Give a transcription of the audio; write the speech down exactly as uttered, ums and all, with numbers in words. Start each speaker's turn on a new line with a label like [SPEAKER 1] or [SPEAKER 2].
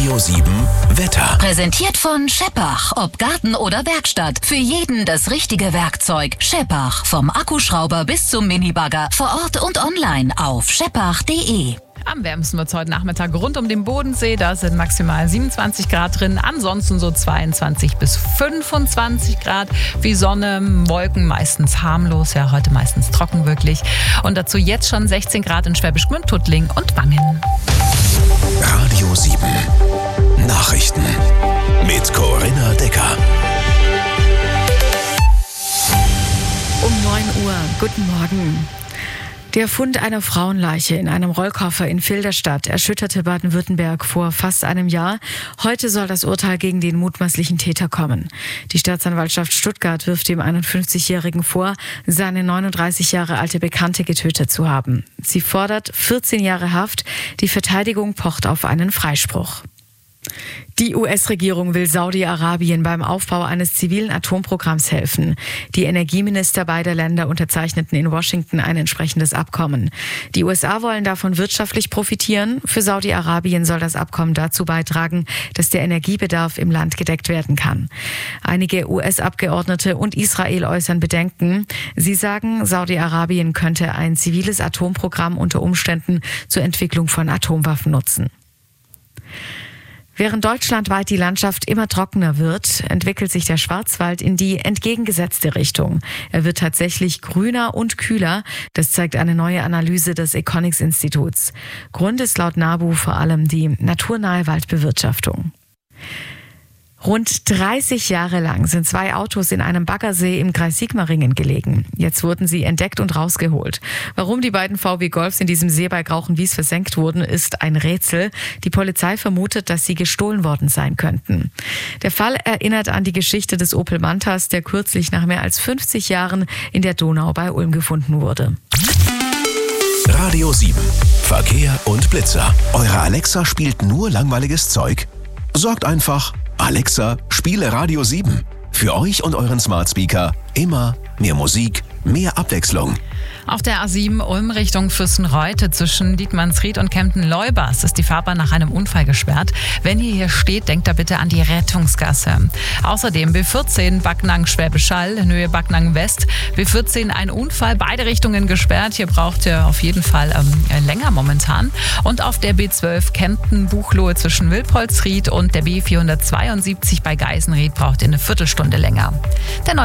[SPEAKER 1] Radio sieben Wetter.
[SPEAKER 2] Präsentiert von Scheppach. Ob Garten oder Werkstatt. Für jeden das richtige Werkzeug. Scheppach. Vom Akkuschrauber bis zum Minibagger. Vor Ort und online auf scheppach punkt de.
[SPEAKER 3] Am wärmsten wird es heute Nachmittag rund um den Bodensee. Da sind maximal siebenundzwanzig Grad drin. Ansonsten so zweiundzwanzig bis fünfundzwanzig Grad. Wie Sonne, Wolken, meistens harmlos. Ja, heute meistens trocken wirklich. Und dazu jetzt schon sechzehn Grad in Schwäbisch Gmünd, Tuttling und Wangen.
[SPEAKER 1] Radio sieben. Nachrichten. Mit Corinna Decker.
[SPEAKER 4] Um neun Uhr. Guten Morgen. Der Fund einer Frauenleiche in einem Rollkoffer in Filderstadt erschütterte Baden-Württemberg vor fast einem Jahr. Heute soll das Urteil gegen den mutmaßlichen Täter kommen. Die Staatsanwaltschaft Stuttgart wirft dem einundfünfzigjährigen vor, seine neununddreißig Jahre alte Bekannte getötet zu haben. Sie fordert vierzehn Jahre Haft. Die Verteidigung pocht auf einen Freispruch. Die U S-Regierung will Saudi-Arabien beim Aufbau eines zivilen Atomprogramms helfen. Die Energieminister beider Länder unterzeichneten in Washington ein entsprechendes Abkommen. Die U S A wollen davon wirtschaftlich profitieren. Für Saudi-Arabien soll das Abkommen dazu beitragen, dass der Energiebedarf im Land gedeckt werden kann. Einige U S-Abgeordnete und Israel äußern Bedenken. Sie sagen, Saudi-Arabien könnte ein ziviles Atomprogramm unter Umständen zur Entwicklung von Atomwaffen nutzen. Während deutschlandweit die Landschaft immer trockener wird, entwickelt sich der Schwarzwald in die entgegengesetzte Richtung. Er wird tatsächlich grüner und kühler. Das zeigt eine neue Analyse des Econics-Instituts. Grund ist laut NABU vor allem die naturnahe Waldbewirtschaftung. Rund dreißig Jahre lang sind zwei Autos in einem Baggersee im Kreis Sigmaringen gelegen. Jetzt wurden sie entdeckt und rausgeholt. Warum die beiden V W Golfs in diesem See bei Grauchenwies versenkt wurden, ist ein Rätsel. Die Polizei vermutet, dass sie gestohlen worden sein könnten. Der Fall erinnert an die Geschichte des Opel Mantas, der kürzlich nach mehr als fünfzig Jahren in der Donau bei Ulm gefunden wurde.
[SPEAKER 1] Radio sieben. Verkehr und Blitzer. Eure Alexa spielt nur langweiliges Zeug? Sorgt einfach: Alexa, spiele Radio sieben. Für euch und euren Smart Speaker immer mehr Musik, mehr Abwechslung.
[SPEAKER 3] Auf der A sieben Ulm Richtung Fürstenreuth zwischen Dietmannsried und Kempten-Leubers ist die Fahrbahn nach einem Unfall gesperrt. Wenn ihr hier steht, denkt da bitte an die Rettungsgasse. Außerdem B vierzehn Backnang-Schwäbisch Hall in Höhe Backnang West. B vierzehn ein Unfall, beide Richtungen gesperrt. Hier braucht ihr auf jeden Fall ähm, länger momentan. Und auf der B zwölf Kempten-Buchloe zwischen Wilpolsried und der B vierhundertzweiundsiebzig bei Geisenried braucht ihr eine Viertelstunde länger. Der